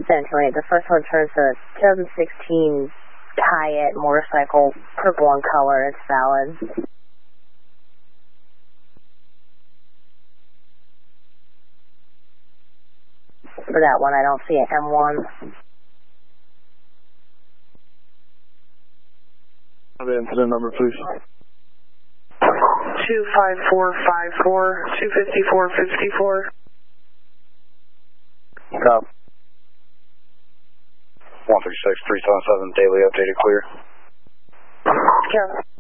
1028. The first one turns a 2016 Hyatt motorcycle, purple in color. It's valid. For that one, I don't see an M1. The incident number, please. 25454, 25454. Cop. 136, 377, daily updated clear. Yeah.